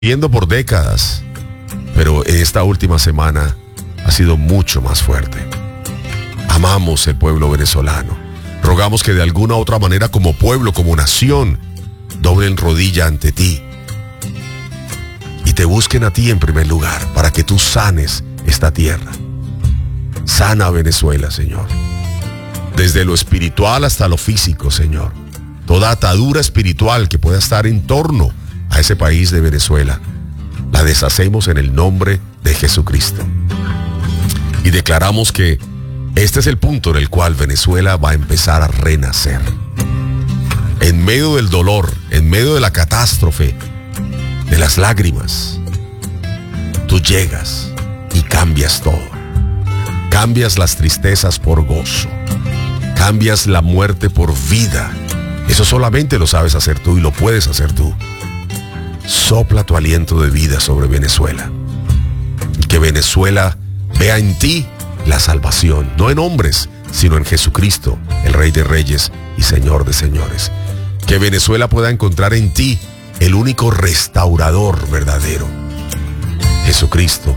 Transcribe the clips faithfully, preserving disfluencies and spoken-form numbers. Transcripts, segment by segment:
Viendo por décadas, pero esta última semana ha sido mucho más fuerte. Amamos el pueblo venezolano. Rogamos que de alguna u otra manera, como pueblo, como nación, doblen rodilla ante ti y te busquen a ti en primer lugar para que tú sanes esta tierra. Sana a Venezuela, Señor. Desde lo espiritual hasta lo físico, Señor. Toda atadura espiritual que pueda estar en torno a ese país de Venezuela, la deshacemos en el nombre de Jesucristo. Y declaramos que este es el punto en el cual Venezuela va a empezar a renacer. En medio del dolor, en medio de la catástrofe, de las lágrimas, tú llegas y cambias todo. Cambias las tristezas por gozo. Cambias la muerte por vida. Eso solamente lo sabes hacer tú y lo puedes hacer tú. Sopla tu aliento de vida sobre Venezuela. Y que Venezuela vea en ti la salvación, no en hombres, sino en Jesucristo, el Rey de Reyes y Señor de Señores. Que Venezuela pueda encontrar en ti el único restaurador verdadero, Jesucristo.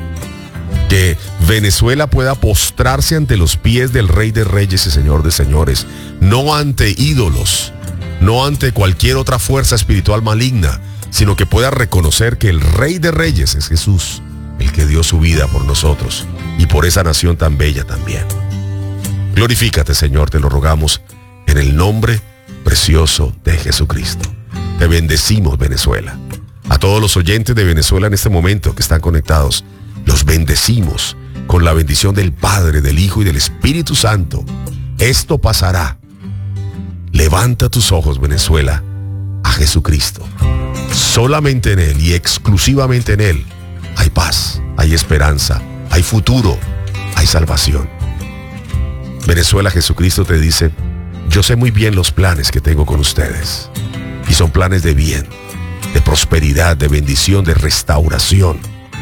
Que Venezuela pueda postrarse ante los pies del Rey de Reyes y Señor de Señores, no ante ídolos, no ante cualquier otra fuerza espiritual maligna, sino que pueda reconocer que el Rey de Reyes es Jesús, el que dio su vida por nosotros y por esa nación tan bella también. Glorifícate, Señor, te lo rogamos en el nombre precioso de Jesucristo. Te bendecimos, Venezuela. A todos los oyentes de Venezuela en este momento que están conectados, los bendecimos con la bendición del Padre, del Hijo y del Espíritu Santo. Esto pasará. Levanta tus ojos, Venezuela, a Jesucristo. Solamente en Él y exclusivamente en Él hay paz, hay esperanza, hay futuro, hay salvación. Venezuela, Jesucristo te dice: yo sé muy bien los planes que tengo con ustedes. Y son planes de bien, de prosperidad, de bendición, de restauración.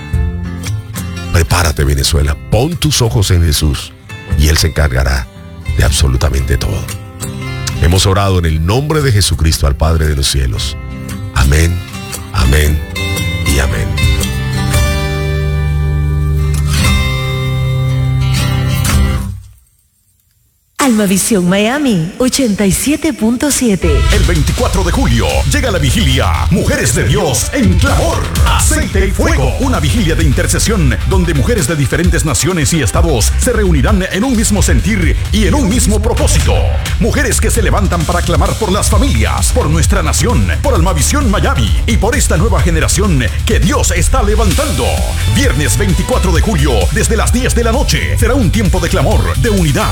Prepárate, Venezuela, pon tus ojos en Jesús y Él se encargará de absolutamente todo. Hemos orado en el nombre de Jesucristo al Padre de los cielos. Amén, amén y amén. Almavisión Miami ochenta y siete punto siete. El veinticuatro de julio llega la vigilia Mujeres de Dios en clamor, aceite y fuego. Una vigilia de intercesión donde mujeres de diferentes naciones y estados se reunirán en un mismo sentir y en un mismo propósito. Mujeres que se levantan para clamar por las familias, por nuestra nación, por Almavisión Miami y por esta nueva generación que Dios está levantando. Viernes veinticuatro de julio, desde las diez de la noche, será un tiempo de clamor, de unidad,